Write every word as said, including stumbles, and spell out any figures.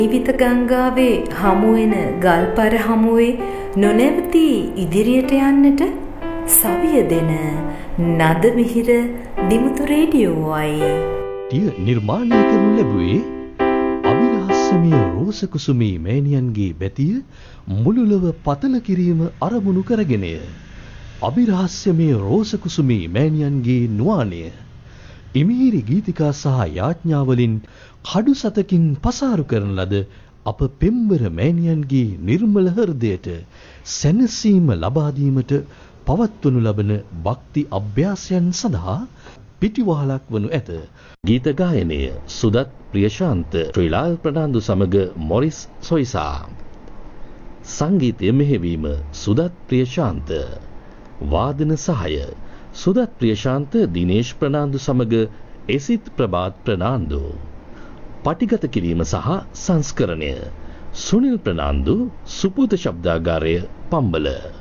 ජීවිත ගංගාවේ හමුවෙන ගල්පර හමුවේ නොනැවති ඉදිරියට යන්නට සවිය දෙන නද මිහිර දිමුතු රේඩියෝවයි. ටිය නිර්මාණය කරනු ලැබුවේ අභිරහස්‍යමය රෝස කුසුමී මෑණියන්ගේ බැතිය මුළුලව පතල කිරීම අරමුණු කරගෙනය. අභිරහස්‍යමය රෝස කුසුමී මෑණියන්ගේ නුවාණය ඉමිහිරි ගීතිකා සහ යාඥාවලින් කඩු සතකින් පසාරු කරන ලද අප පෙම්වර මෑණියන්ගේ නිර්මල හෘදයට සැනසීම ලබා දීමට පවත්වනු ලබන භක්ති අභ්‍යාසයන් සඳහා පිටිවහලක් වනු ඇත. ගීත ගායනය සුදත් ප්‍රියශාන්ත, ශ්‍රීලාල් ප්‍රනාන්දු සමග මොරිස් සොයිසා. සංගීතය මෙහෙවීම සුදත් ප්‍රියශාන්ත. වාදන සහාය සුදත් ප්‍රියශාන්ත, දිනේෂ් ප්‍රනාන්දු සමග එසිත් ප්‍රභාත් ප්‍රනාන්දු. පටිගත කිරීම සහ සංස්කරණය සුනිල් ප්‍රනාන්දු, සුපුත ශබ්දාගාරය පම්බල.